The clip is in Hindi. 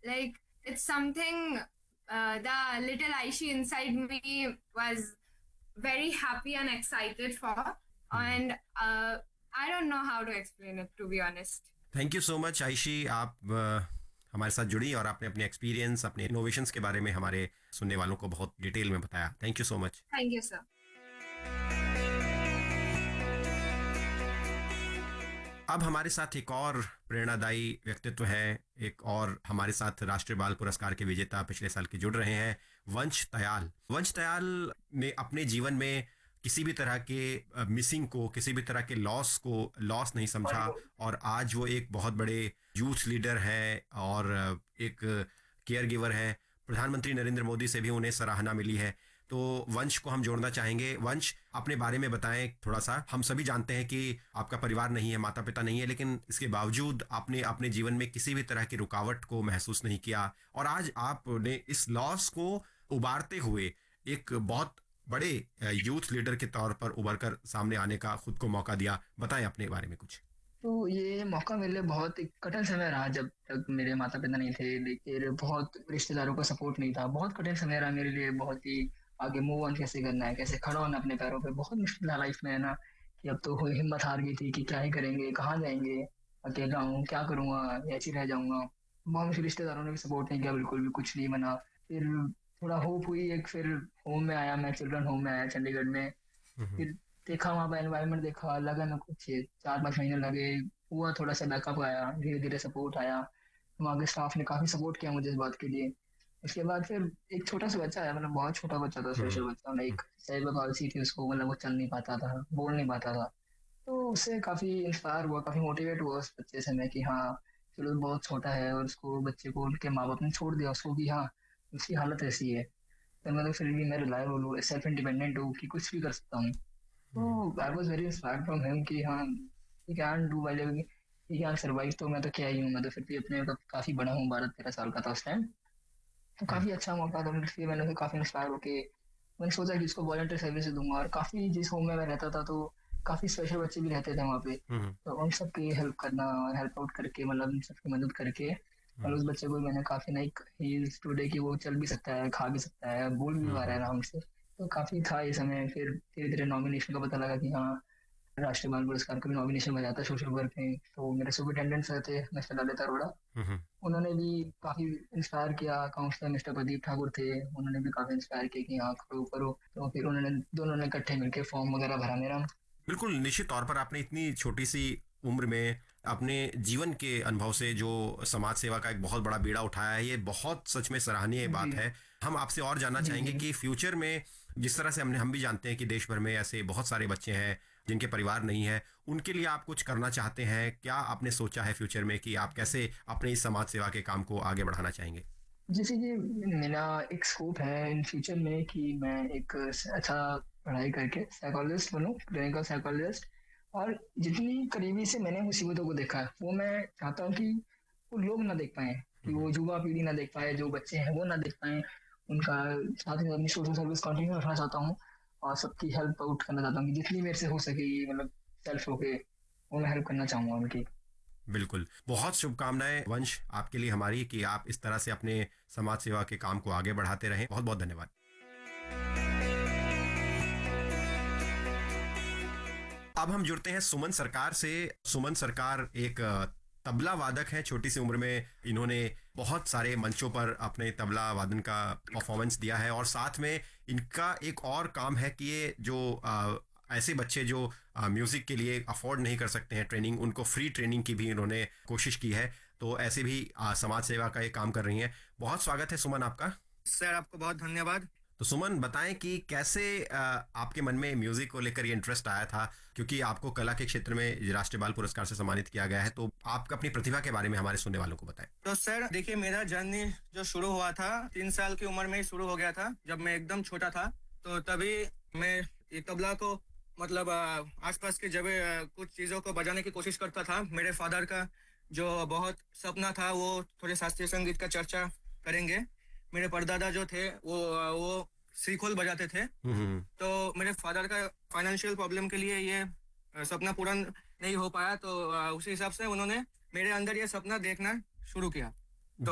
Like, it's something the little Aishi inside me was very happy and excited for. And I don't know how to explain it, to be honest. Thank you so much आयशी, आप हमारे साथ जुड़ी और आपने अपने एक्सपीरियंस, अपने इनोवेशंस के बारे में हमारे सुनने वालों को बहुत डिटेल में बताया. Thank you so much. Thank you, sir. अब हमारे साथ एक और प्रेरणादायी व्यक्तित्व हैं, एक और हमारे साथ राष्ट्रीय बाल पुरस्कार के विजेता पिछले साल के जुड़ रहे हैं, वंश तयाल. वंश तयाल ने अपने जीवन में किसी भी तरह के मिसिंग को, किसी भी तरह के लॉस को लॉस नहीं समझा और आज वो एक बहुत बड़े यूथ लीडर हैं और एक केयर गिवर हैं. प्रधानमंत्री नरेंद्र मोदी से भी उन्हें सराहना मिली है. तो वंश को हम जोड़ना चाहेंगे. वंश, अपने बारे में बताएं थोड़ा सा. हम सभी जानते हैं कि आपका परिवार नहीं है, माता पिता नहीं है, लेकिन इसके बावजूद आपने अपने जीवन में किसी भी तरह की रुकावट को महसूस नहीं किया और आज आपने इस लॉस को उबारते हुए एक बहुत बड़े यूथ लीडर के तौर पर उभर कर सामने आने का खुद को मौका दिया. बताएं अपने बारे में कुछ. तो ये मौका मेरे लिए बहुत एक कठिन समय रहा. जब तक मेरे माता पिता नहीं थे, लेकिन बहुत रिश्तेदारों का सपोर्ट नहीं था. बहुत कठिन समय रहा मेरे लिए. बहुत ही आगे मूव ऑन कैसे करना है, कैसे खड़ा होना अपने पैरों पे. बहुत मुश्किल था लाइफ में, है ना. कि अब तो हिम्मत हार गई थी कि क्या ही करेंगे, कहाँ जाएंगे, अकेला हूँ, क्या करूँगा, ऐसे ही रह जाऊंगा. बहुत मुश्किल. रिश्तेदारों ने भी सपोर्ट नहीं किया, बिल्कुल भी कुछ नहीं बना. फिर थोड़ा होप हुई एक. फिर होम में आया मैं, चिल्ड्रन होम में आया चंडीगढ़ में. फिर देखा वहाँ पर एनवायरनमेंट, देखा, लगा ना कुछ. 4-5 महीने लगे, हुआ थोड़ा सा बैकअप आया, धीरे धीरे सपोर्ट आया. वहाँ के स्टाफ ने काफी सपोर्ट किया मुझे इस बात के लिए. उसके बाद फिर एक छोटा सा बच्चा आया, मतलब बहुत छोटा बच्चा था, स्पेशल बच्चा. एक सेरेब्रल पाल्सी थी उसको, मतलब वो चल नहीं पाता था, बोल नहीं पाता था. तो उससे काफी इंस्पायर हुआ, काफी मोटिवेट हुआ उस बच्चे से मैं कि हाँ चलो बहुत छोटा है और उसको, बच्चे को उनके माँ बाप ने छोड़ दिया उसको कि हाँ उसकी हालत ऐसी है. तो मतलब फिर भी मैं रिलायबल हूँ, सेल्फ इंडिपेंडेंट हूँ कि कुछ भी कर सकता हूँ. तो I was very inspired from him कि हाँ he can do while, he can survive. तो मैं तो क्या ही हूँ, मैं तो फिर भी अपने काफी बड़ा हूँ, 12-13 साल का था उस टाइम. तो काफी अच्छा मौका था. इसलिए मैंने उसे काफी इंस्पायर होके मैंने सोचा कि इसको वॉलंटियर सर्विस दूंगा. और काफी, जिस होम में मैं रहता था तो काफी स्पेशल बच्चे भी रहते थे वहाँ पे. तो उन सबकी हेल्प करना, हेल्प आउट करके, मतलब उन सबकी मदद करके. और उस बच्चे को मैंने काफी लाइक ही टुडे कि वो चल भी सकता है, खा भी सकता है, बोल भी पा रहा है आराम से. तो काफी था ये समय. फिर धीरे धीरे नॉमिनेशन का पता लगा कि हाँ राष्ट्रीय बाल पुरस्कार का भी नॉमिनेशन बना था सोशल वर्क में. तो मेरे सुपरिटेंडेंट सर थे मिस्टर ललित अरोड़ा, उन्होंने भी काफी इंस्पायर किया. काउंसलर मिस्टर प्रदीप ठाकुर थे, उन्होंने भी काफी इंस्पायर किया कि हाँ करो करो. तो फिर उन्होंने, दोनों ने इकट्ठे मिलकर फॉर्म वगैरह भरा मेरा. बिल्कुल, निश्चित तौर पर आपने इतनी छोटी सी उम्र में अपने जीवन के अनुभव से जो समाज सेवा का एक बहुत बड़ा बीड़ा उठाया है, ये बहुत सच में सराहनीय बात है. हम आपसे और जानना चाहेंगे कि फ्यूचर में, जिस तरह से हम भी जानते हैं कि देश भर में ऐसे बहुत सारे बच्चे हैं जिनके परिवार नहीं है, उनके लिए आप कुछ करना चाहते हैं. क्या आपने सोचा है फ्यूचर में कि आप कैसे अपने इस समाज सेवा के काम को आगे बढ़ाना चाहेंगे? जैसे कि मेरा एक स्कोप है इन फ्यूचर में कि मैं एक अच्छा पढ़ाई करके साइकोलॉजिस्ट बनूं, क्लिनिकल साइकोलॉजिस्ट. और जितनी करीबी से मैंने मुसीबतों को देखा है, वो मैं चाहता हूँ कि वो लोग ना देख पाए, कि वो युवा पीढ़ी ना देख पाए, जो बच्चे हैं वो ना देख पाए. उनका साथ ही अपनी सोशल सर्विस कंटिन्यू रखना चाहता हूँ और सबकी हेल्प आउट करना चाहता हूँ कि जितनी मेरे से हो सके, मतलब सेल्फ होके वो मैं हेल्प करना चाहूंगा उनकी. बिल्कुल, बहुत शुभकामनाएं वंश आपके लिए हमारी कि आप इस तरह से अपने समाज सेवा के काम को आगे बढ़ाते रहें. बहुत बहुत धन्यवाद. अब हम जुड़ते हैं सुमन सरकार से. सुमन सरकार एक तबला वादक है. छोटी सी उम्र में इन्होंने बहुत सारे मंचों पर अपने तबला वादन का परफॉर्मेंस दिया है और साथ में इनका एक और काम है कि ये जो ऐसे बच्चे जो म्यूजिक के लिए अफोर्ड नहीं कर सकते हैं ट्रेनिंग, उनको फ्री ट्रेनिंग की भी इन्होंने कोशिश की है. तो ऐसे भी समाज सेवा का ये काम कर रही हैं. बहुत स्वागत है सुमन आपका. सर आपको बहुत धन्यवाद. तो सुमन, बताएं कि कैसे आपके मन में म्यूजिक को लेकर ये इंटरेस्ट आया था, क्योंकि आपको कला के क्षेत्र में राष्ट्रीय बाल पुरस्कार से सम्मानित किया गया है. तो आप अपनी प्रतिभा के बारे में हमारे सुनने वालों को बताएं. तो सर देखिए, मेरा जर्नी जो शुरू हुआ था 3 साल की उम्र में ही शुरू हो गया था. जब मैं एकदम छोटा था तो तभी मैं ये तबला को, मतलब आसपास की जगह कुछ चीजों को बजाने की कोशिश करता था. मेरे फादर का जो बहुत सपना था वो थोड़े शास्त्रीय संगीत का चर्चा करेंगे. मेरे परदादा जो थे वो सीखोल बजाते थे. तो मेरे फादर का फाइनेंशियल प्रॉब्लम के लिए ये सपना पूरा नहीं हो पाया. तो उसी हिसाब से उन्होंने मेरे अंदर ये सपना देखना शुरू किया.